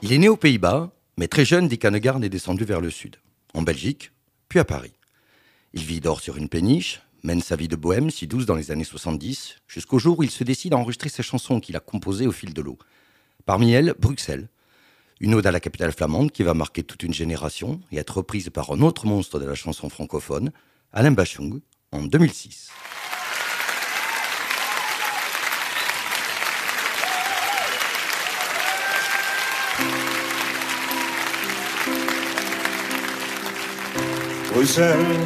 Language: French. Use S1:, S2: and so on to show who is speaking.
S1: Il est né aux Pays-Bas, mais très jeune, Dick Annegaard est descendu vers le sud, en Belgique, puis à Paris. Il vit d'or sur une péniche, mène sa vie de bohème si douce dans les années 70, jusqu'au jour où il se décide à enregistrer ses chansons qu'il a composées au fil de l'eau. Parmi elles, Bruxelles, une ode à la capitale flamande qui va marquer toute une génération et être reprise par un autre monstre de la chanson francophone, Alain Bachung, en 2006.
S2: Bruxelles